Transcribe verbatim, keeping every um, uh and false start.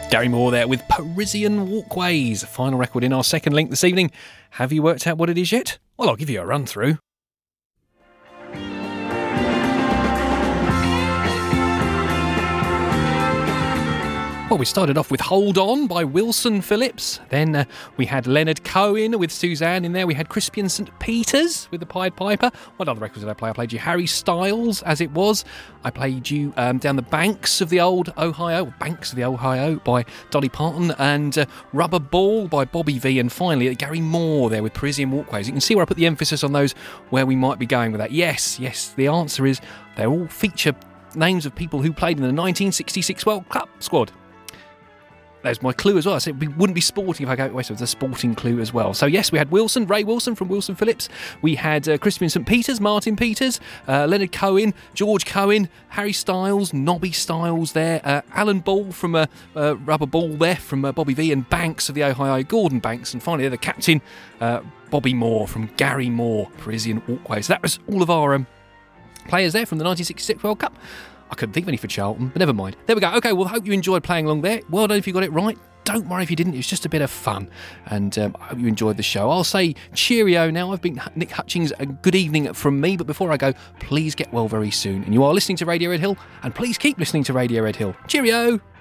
Gary Moore there with Parisian Walkways, final record in our second link this evening. Have you worked out what it is yet? Well, I'll give you a run through. Well, we started off with Hold On by Wilson Phillips. Then uh, we had Leonard Cohen with Suzanne in there. We had Crispian Saint Peters with the Pied Piper. What other records did I play? I played you Harry Styles, As It Was. I played you um, Down the Banks of the Old Ohio, Banks of the Ohio by Dolly Parton, and uh, Rubber Ball by Bobby V. And finally, Gary Moore there with Parisian Walkways. You can see where I put the emphasis on those, where we might be going with that. Yes, yes, the answer is they all feature names of people who played in the nineteen sixty-six World Cup squad. There's my clue as well. I said we wouldn't be sporting if I go west. So it's a sporting clue as well. So yes, we had Wilson, Ray Wilson from Wilson Phillips. We had uh, Crispian Saint Peters, Martin Peters, uh, Leonard Cohen, George Cohen, Harry Styles, Nobby Styles there, uh, Alan Ball from uh, uh, Rubber Ball there from uh, Bobby V, and Banks of the Ohio, Gordon Banks, and finally the captain, uh, Bobby Moore from Gary Moore, Parisian Walkway. So that was all of our um, players there from the nineteen sixty-six World Cup. I couldn't think of any for Charlton, but never mind. There we go. Okay, well, I hope you enjoyed playing along there. Well done if you got it right. Don't worry if you didn't. It was just a bit of fun. And um, I hope you enjoyed the show. I'll say cheerio now. I've been Nick Hutchings. A good evening from me. But before I go, please get well very soon. And you are listening to Radio Red Hill. And please keep listening to Radio Red Hill. Cheerio!